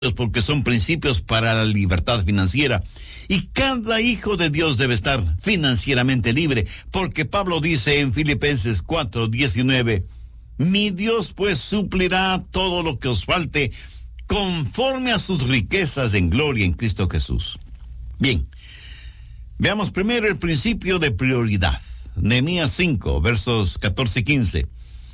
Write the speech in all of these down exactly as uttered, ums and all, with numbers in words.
porque son principios para la libertad financiera. Y cada hijo de Dios debe estar financieramente libre, porque Pablo dice en Filipenses cuatro diecinueve, mi Dios pues suplirá todo lo que os falte conforme a sus riquezas en gloria en Cristo Jesús. Bien, veamos primero el principio de prioridad. Nehemías cinco, versos catorce y quince.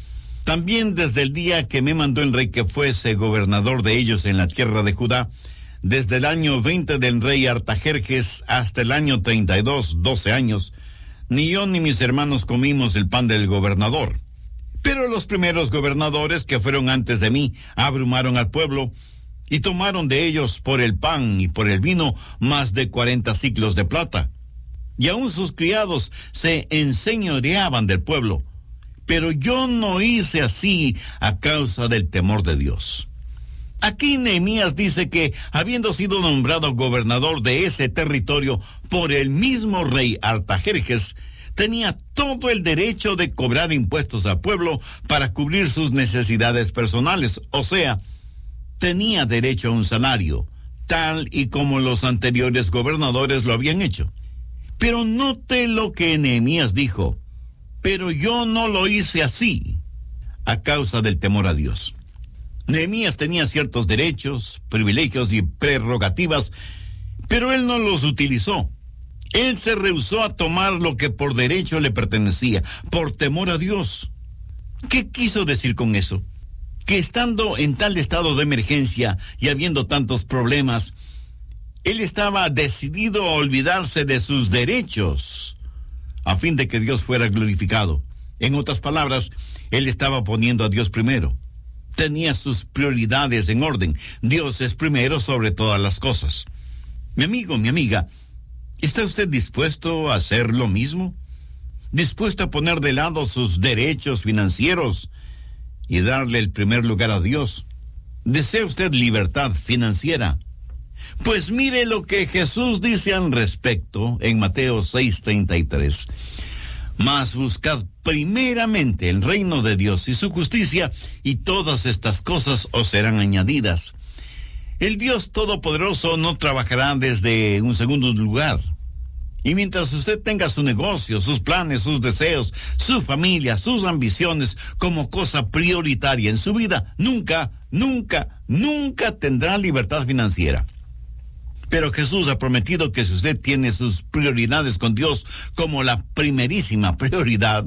También desde el día que me mandó el rey que fuese gobernador de ellos en la tierra de Judá, desde el año veinte del rey Artajerjes hasta el año treinta y dos, doce años, ni yo ni mis hermanos comimos el pan del gobernador. Pero los primeros gobernadores que fueron antes de mí abrumaron al pueblo y tomaron de ellos por el pan y por el vino más de cuarenta siclos de plata. Y aún sus criados se enseñoreaban del pueblo. Pero yo no hice así a causa del temor de Dios. Aquí Nehemías dice que, habiendo sido nombrado gobernador de ese territorio por el mismo rey Artajerjes, tenía todo el derecho de cobrar impuestos al pueblo para cubrir sus necesidades personales. O sea, tenía derecho a un salario, tal y como los anteriores gobernadores lo habían hecho. Pero note lo que Nehemías dijo. Pero yo no lo hice así, a causa del temor a Dios. Nehemías tenía ciertos derechos, privilegios y prerrogativas, pero él no los utilizó. Él se rehusó a tomar lo que por derecho le pertenecía, por temor a Dios. ¿Qué quiso decir con eso? Que estando en tal estado de emergencia y habiendo tantos problemas, él estaba decidido a olvidarse de sus derechos, a fin de que Dios fuera glorificado. En otras palabras, él estaba poniendo a Dios primero. Tenía sus prioridades en orden. Dios es primero sobre todas las cosas. Mi amigo, mi amiga, ¿está usted dispuesto a hacer lo mismo? ¿Dispuesto a poner de lado sus derechos financieros y darle el primer lugar a Dios? ¿Desea usted libertad financiera? Pues mire lo que Jesús dice al respecto en Mateo seis treinta y tres. Mas buscad primeramente el reino de Dios y su justicia, y todas estas cosas os serán añadidas. El Dios Todopoderoso no trabajará desde un segundo lugar. Y mientras usted tenga su negocio, sus planes, sus deseos, su familia, sus ambiciones como cosa prioritaria en su vida, nunca, nunca, nunca tendrá libertad financiera. Pero Jesús ha prometido que si usted tiene sus prioridades con Dios como la primerísima prioridad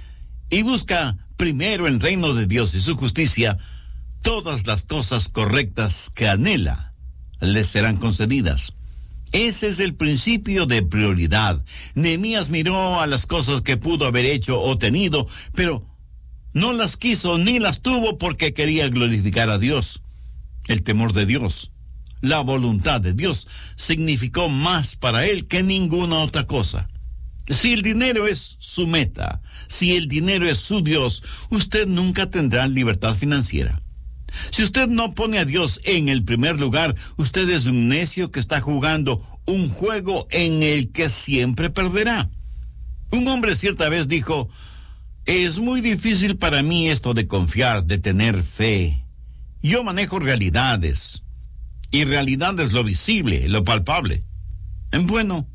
y busca primero el reino de Dios y su justicia, todas las cosas correctas que anhela le serán concedidas. Ese es el principio de prioridad. Nehemías miró a las cosas que pudo haber hecho o tenido, pero no las quiso ni las tuvo porque quería glorificar a Dios. El temor de Dios, la voluntad de Dios, significó más para él que ninguna otra cosa. Si el dinero es su meta, si el dinero es su Dios, usted nunca tendrá libertad financiera. Si usted no pone a Dios en el primer lugar, usted es un necio que está jugando un juego en el que siempre perderá. Un hombre cierta vez dijo, es muy difícil para mí esto de confiar, de tener fe. Yo manejo realidades. Y realidad es lo visible, lo palpable. Bueno,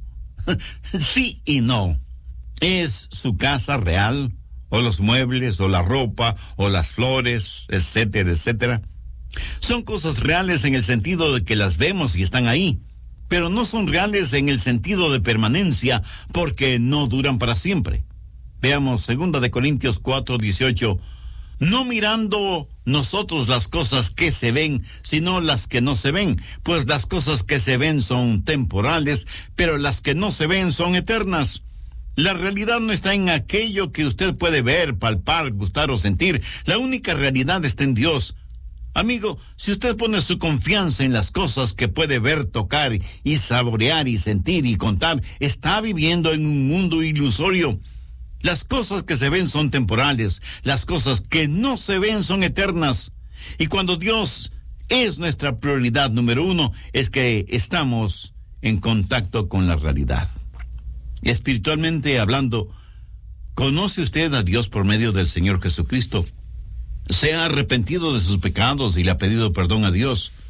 sí y no. ¿Es su casa real? ¿O los muebles, o la ropa, o las flores, etcétera, etcétera? Son cosas reales en el sentido de que las vemos y están ahí, pero no son reales en el sentido de permanencia, porque no duran para siempre. Veamos segunda de Corintios cuatro dieciocho. No mirando nosotros las cosas que se ven, sino las que no se ven, pues las cosas que se ven son temporales, pero las que no se ven son eternas. La realidad no está en aquello que usted puede ver, palpar, gustar o sentir. La única realidad está en Dios. Amigo, si usted pone su confianza en las cosas que puede ver, tocar y saborear y sentir y contar, está viviendo en un mundo ilusorio. Las cosas que se ven son temporales, las cosas que no se ven son eternas. Y cuando Dios es nuestra prioridad número uno, es que estamos en contacto con la realidad. Espiritualmente hablando, ¿conoce usted a Dios por medio del Señor Jesucristo? ¿Se ha arrepentido de sus pecados y le ha pedido perdón a Dios?